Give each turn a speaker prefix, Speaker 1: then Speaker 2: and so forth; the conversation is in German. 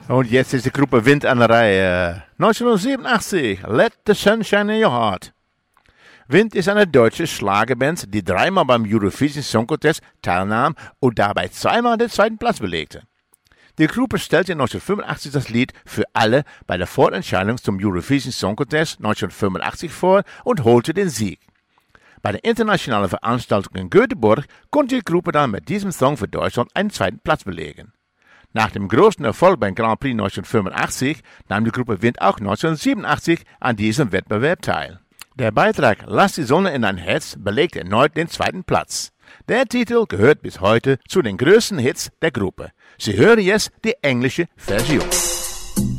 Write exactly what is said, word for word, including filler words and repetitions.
Speaker 1: Und jetzt ist die Gruppe Wind an der Reihe. neunzehnhundertsiebenundachtzig, Let the Sunshine in Your Heart. Wind ist eine deutsche Schlagerband, die dreimal beim Eurovision Song Contest teilnahm und dabei zweimal den zweiten Platz belegte. Die Gruppe stellte neunzehnhundertfünfundachtzig das Lied Für alle bei der Vorentscheidung zum Eurovision Song Contest neunzehnhundertfünfundachtzig vor und holte den Sieg. Bei der internationalen Veranstaltung in Göteborg konnte die Gruppe dann mit diesem Song für Deutschland einen zweiten Platz belegen. Nach dem großen Erfolg beim Grand Prix neunzehnhundertfünfundachtzig nahm die Gruppe Wind auch neunzehnhundertsiebenundachtzig an diesem Wettbewerb teil. Der Beitrag Lass die Sonne in dein Herz belegt erneut den zweiten Platz. Der Titel gehört bis heute zu den größten Hits der Gruppe. Sie hören jetzt die englische Version.